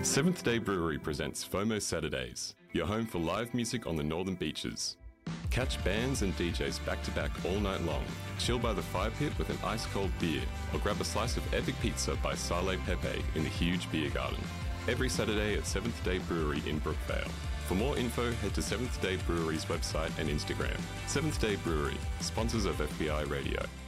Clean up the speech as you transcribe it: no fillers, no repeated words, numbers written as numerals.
Seventh Day Brewery presents FOMO Saturdays, your home for live music on the northern beaches. Catch bands and DJs back-to-back all night long, chill by the fire pit with an ice-cold beer, or grab a slice of epic pizza by Sale Pepe in the huge beer garden. Every Saturday at Seventh Day Brewery in Brookvale. For more info, head to Seventh Day Brewery's website and Instagram. Seventh Day Brewery, sponsors of FBI Radio.